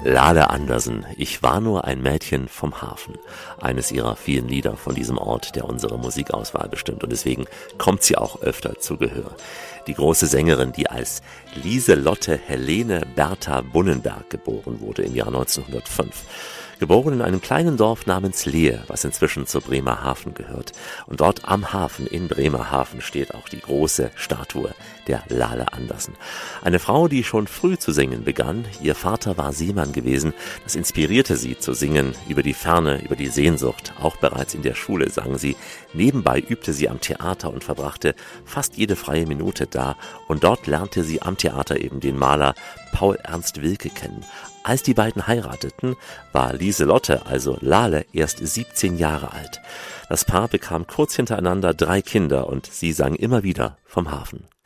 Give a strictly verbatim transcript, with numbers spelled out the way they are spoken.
Lale Andersen, ich war nur ein Mädchen vom Hafen. Eines ihrer vielen Lieder von diesem Ort, der unsere Musikauswahl bestimmt. Und deswegen kommt sie auch öfter zu Gehör. Die große Sängerin, die als Lieselotte Helene Bertha Bunnenberg geboren wurde im Jahr neunzehnhundertfünf. Geboren in einem kleinen Dorf namens Lehe, was inzwischen zur Bremerhaven gehört. Und dort am Hafen in Bremerhaven steht auch die große Statue der Lale Andersen. Eine Frau, die schon früh zu singen begann. Ihr Vater war Seemann gewesen. Das inspirierte sie zu singen über die Ferne, über die Sehnsucht. Auch bereits in der Schule sang sie. Nebenbei übte sie am Theater und verbrachte fast jede freie Minute da. Und dort lernte sie am Theater eben den Maler Paul Ernst Wilke kennen. Als die beiden heirateten, war Lieselotte, also Lale, erst siebzehn Jahre alt. Das Paar bekam kurz hintereinander drei Kinder und sie sang immer wieder vom Hafen.